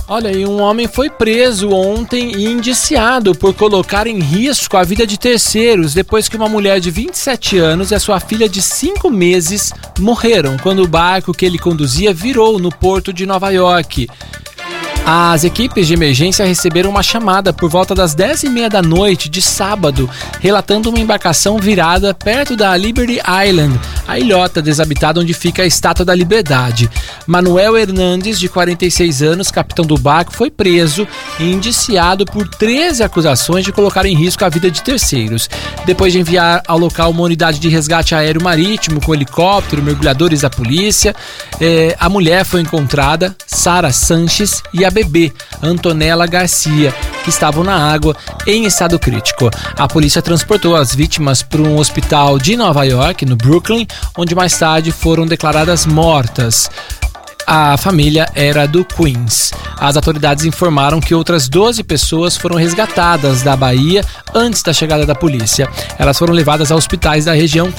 Olha, e um homem foi preso ontem e indiciado por colocar em risco a vida de terceiros depois que uma mulher de 27 anos e a sua filha de 5 meses morreram quando o barco que ele conduzia virou no porto de Nova York. As equipes de emergência receberam uma chamada por volta das 10h30 da noite de sábado, relatando uma embarcação virada perto da Liberty Island, a ilhota desabitada onde fica a Estátua da Liberdade. Manuel Hernandes, de 46 anos, capitão do barco, foi preso e indiciado por 13 acusações de colocar em risco a vida de terceiros. Depois de enviar ao local uma unidade de resgate aéreo marítimo com helicóptero, mergulhadores da polícia, a mulher foi encontrada, Sara Sanches, e a bebê, Antonella Garcia, que estavam na água em estado crítico. A polícia transportou as vítimas para um hospital de Nova York, no Brooklyn, onde mais tarde foram declaradas mortas. A família era do Queens. As autoridades informaram que outras 12 pessoas foram resgatadas da Bahia antes da chegada da polícia. Elas foram levadas a hospitais da região